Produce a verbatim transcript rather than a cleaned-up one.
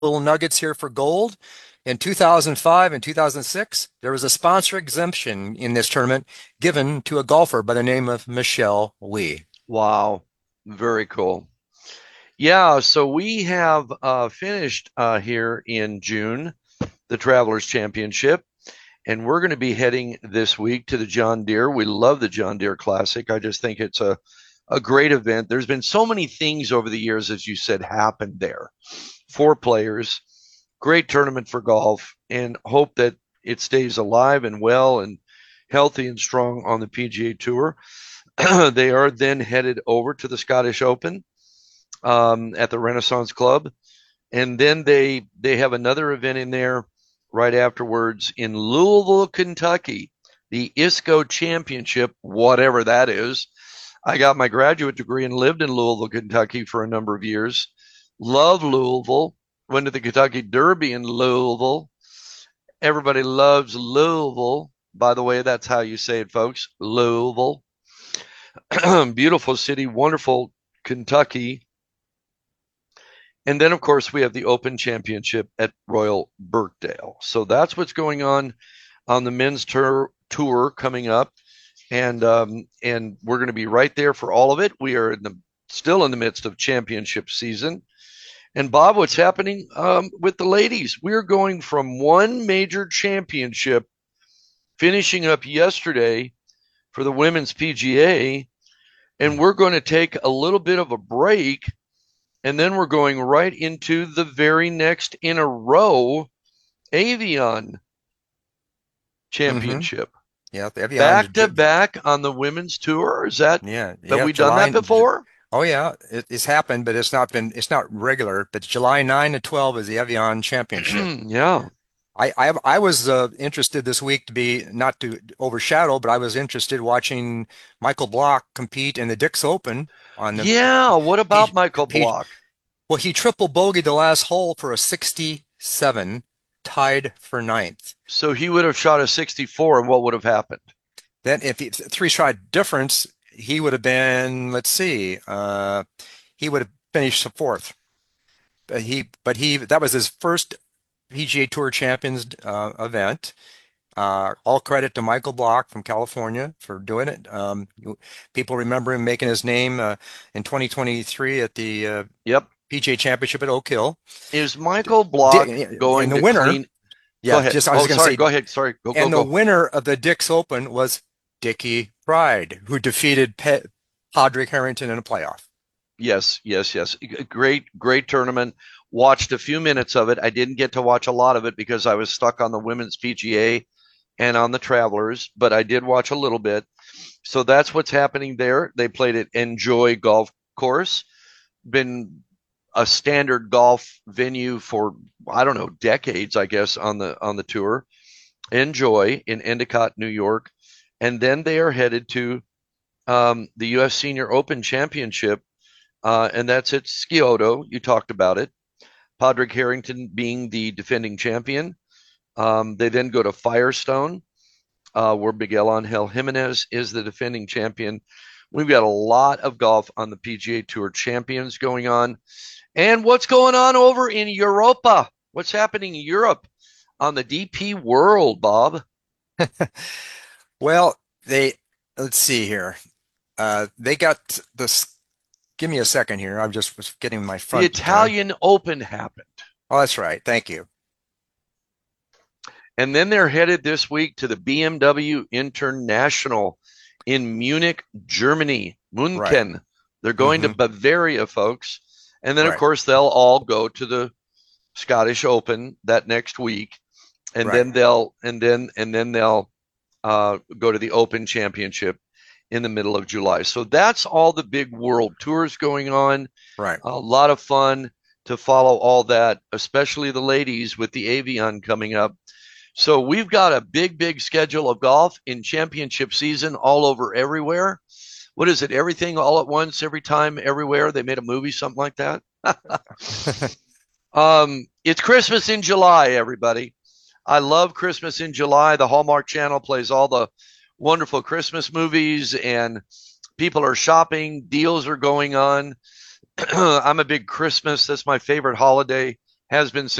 little nuggets here for gold. In two thousand five and two thousand six, there was a sponsor exemption in this tournament given to a golfer by the name of Michelle Lee. Wow. Very cool. Yeah, so we have uh, finished uh, here in June the Travelers Championship, and we're going to be heading this week to the John Deere. We love the John Deere Classic. I just think it's a, a great event. There's been so many things over the years, as you said, happened there. Four players, great tournament for golf, and hope that it stays alive and well and healthy and strong on the P G A Tour. They are then headed over to the Scottish Open um, at the Renaissance Club, and then they they have another event in there right afterwards in Louisville, Kentucky, the I S C O Championship, whatever that is. I got my graduate degree and lived in Louisville, Kentucky for a number of years. Love Louisville. Went to the Kentucky Derby in Louisville. Everybody loves Louisville. By the way, that's how you say it, folks. Louisville. Beautiful city, wonderful Kentucky. And then, of course, we have the Open Championship at Royal Birkdale. So that's what's going on on the men's tour, tour coming up. And um, and we're going to be right there for all of it. We are in the, still in the midst of championship season. And Bob, what's happening um, with the ladies? We're going from one major championship, finishing up yesterday for the women's P G A, and we're going to take a little bit of a break, and then we're going right into the very next in a row Avion Mm-hmm. Championship. Yeah, the Back to Evian. back on the women's tour. Is that Yeah, have yeah, we done that July. before? Oh yeah, it, it's happened, but it's not been. It's not regular. But July nine to twelve is the Evian Championship. Yeah. I I, I was uh, interested this week to be not to overshadow, but I was interested watching Michael Block compete in the Dix Open on the Yeah. What about P, Michael P, Block? well, he triple bogeyed the last hole for a sixty-seven, tied for ninth. So he would have shot a sixty-four, and what would have happened? Then if he, three shot difference, he would have been, let's see, uh, he would have finished fourth. But he, but he, that was his first P G A Tour Champions uh, event. Uh, all credit to Michael Block from California for doing it. Um, you- people remember him making his name uh, in twenty twenty-three at the uh, Yep. P G A Championship at Oak Hill. Is Michael Block Di- And going the to winner, clean? Go yeah, ahead. just I was Oh, going to sorry. say, Go ahead. Sorry. Go, go, and the go. winner of the Dix Open was Dickie Pride, who defeated Pe Padraig Harrington in a playoff. Yes, yes, yes. Great, great tournament. Watched a few minutes of it. I didn't get to watch a lot of it because I was stuck on the women's P G A and on the Travelers, but I did watch a little bit. So that's what's happening there. They played at Enjoy Golf Course, been a standard golf venue for I don't know decades, I guess, on the on the tour. Enjoy in Endicott, New York, and then they are headed to um, the U S Senior Open Championship, uh, and that's at Scioto. You talked about it. Padraig Harrington being the defending champion. Um, they then go to Firestone, uh, where Miguel Angel Jimenez is the defending champion. We've got a lot of golf on the P G A Tour Champions going on. And what's going on over in Europa? What's happening in Europe on the D P World, Bob? Well, they, let's see here. Uh, they got this. Give me a second here. I just was getting my The front there. Italian Open happened. Oh, that's right. Thank you. And then they're headed this week to the B M W International in Munich, Germany, Right. München. They're going to Hmm. Bavaria, folks. And then, of Right. course, they'll all go to the Scottish Open that next week. And Right. then they'll and then and then they'll uh, go to the Open Championship in the middle of July. So that's all the big world tours going on. Right. A lot of fun to follow all that, especially the ladies with the Avion coming up. So we've got a big, big schedule of golf in championship season all over everywhere. What is it? Everything all at once, every time, everywhere. They made a movie, something like that. um, it's Christmas in July, everybody. I love Christmas in July. The Hallmark Channel plays all the wonderful Christmas movies, and people are shopping. Deals are going on. I'm a big Christmas. That's my favorite holiday. has been